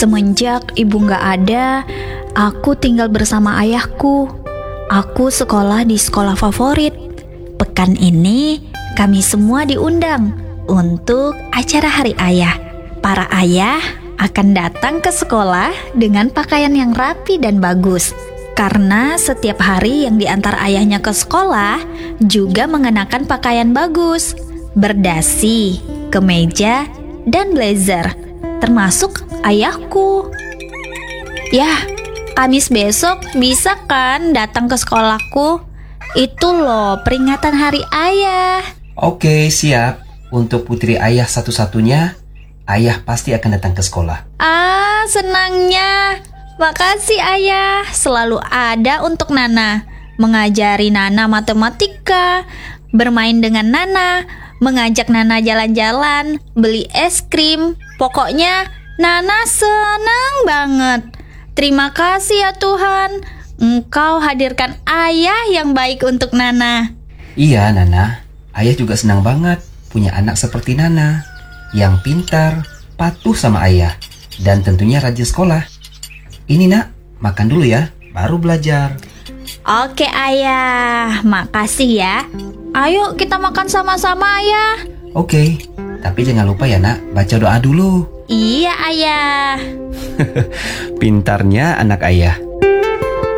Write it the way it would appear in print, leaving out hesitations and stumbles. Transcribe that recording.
Semenjak ibu nggak ada, aku tinggal bersama ayahku. Aku sekolah di sekolah favorit. Pekan ini kami semua diundang untuk acara Hari Ayah. Para ayah akan datang ke sekolah dengan pakaian yang rapi dan bagus. Karena setiap hari yang diantar ayahnya ke sekolah juga mengenakan pakaian bagus, berdasi, kemeja, dan blazer, termasuk ayahku. Yah, Kamis besok bisa kan datang ke sekolahku? Itu loh peringatan Hari Ayah. Oke, siap. Untuk putri ayah satu-satunya, ayah pasti akan datang ke sekolah. Senangnya. Makasih ayah, selalu ada untuk Nana. Mengajari Nana matematika, bermain dengan Nana, mengajak Nana jalan-jalan, beli es krim. Pokoknya Nana senang banget. Terima kasih ya Tuhan, Engkau hadirkan ayah yang baik untuk Nana. Iya, Nana. Ayah juga senang banget punya anak seperti Nana, yang pintar, patuh sama ayah, dan tentunya rajin sekolah. Ini nak, makan dulu ya, baru belajar. Oke ayah, makasih ya. Ayo kita makan sama-sama ayah. Oke, tapi jangan lupa ya nak, baca doa dulu. Iya ayah. Pintarnya anak ayah.